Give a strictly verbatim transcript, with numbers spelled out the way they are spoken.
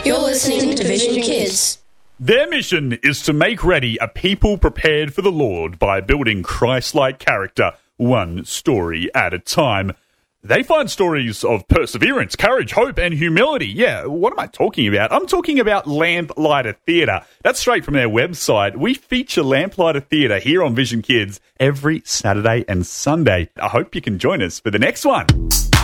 You're listening to Vision Kids. Their mission is to make ready a people prepared for the Lord by building Christ-like character, one story at a time. They find stories of perseverance, courage, hope, and humility. Yeah, what am I talking about? I'm talking about Lamplighter Theatre. That's straight from their website. We feature Lamplighter Theatre here on Vision Kids every Saturday and Sunday. I hope you can join us for the next one.